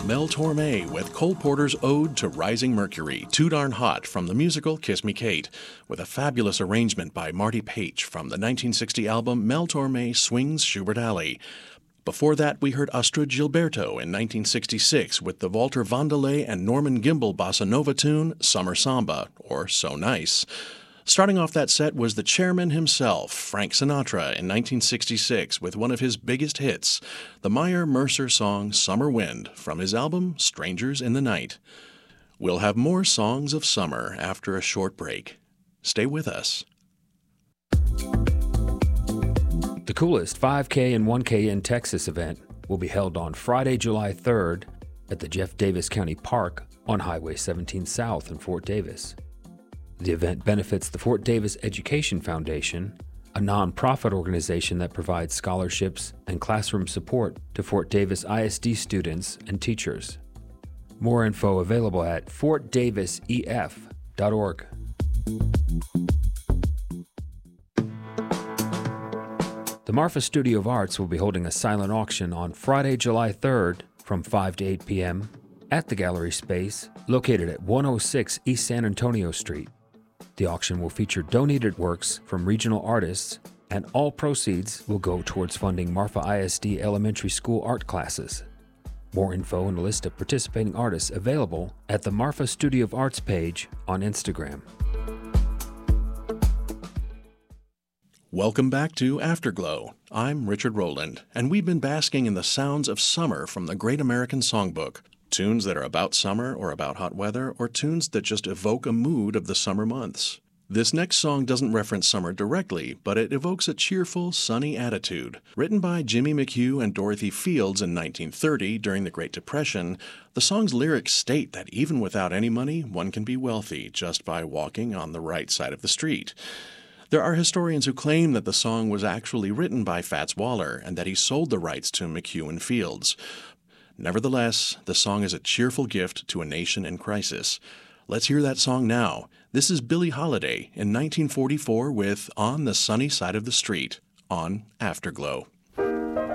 Mel Torme with Cole Porter's Ode to Rising Mercury, Too Darn Hot from the musical Kiss Me Kate, with a fabulous arrangement by Marty Paich from the 1960 album Mel Torme Swings Schubert Alley. Before that, we heard Astrud Gilberto in 1966 with the Walter Vandelay and Norman Gimbel bossa nova tune Summer Samba, or So Nice. Starting off that set was the chairman himself, Frank Sinatra, in 1966 with one of his biggest hits, the Meyer Mercer song Summer Wind from his album Strangers in the Night. We'll have more songs of summer after a short break. Stay with us. The coolest 5K and 1K in Texas event will be held on Friday, July 3rd at the Jeff Davis County Park on Highway 17 South in Fort Davis. The event benefits the Fort Davis Education Foundation, a nonprofit organization that provides scholarships and classroom support to Fort Davis ISD students and teachers. More info available at fortdavisef.org. The Marfa Studio of Arts will be holding a silent auction on Friday, July 3rd from 5 to 8 p.m. at the gallery space located at 106 East San Antonio Street. The auction will feature donated works from regional artists, and all proceeds will go towards funding Marfa ISD Elementary School art classes. More info and a list of participating artists available at the Marfa Studio of Arts page on Instagram. Welcome back to Afterglow. I'm Richard Rowland, and we've been basking in the sounds of summer from the Great American Songbook. Tunes that are about summer or about hot weather, or tunes that just evoke a mood of the summer months. This next song doesn't reference summer directly, but it evokes a cheerful, sunny attitude. Written by Jimmy McHugh and Dorothy Fields in 1930 during the Great Depression, the song's lyrics state that even without any money, one can be wealthy just by walking on the right side of the street. There are historians who claim that the song was actually written by Fats Waller and that he sold the rights to McHugh and Fields. Nevertheless, the song is a cheerful gift to a nation in crisis. Let's hear that song now. This is Billie Holiday in 1944 with On the Sunny Side of the Street on Afterglow.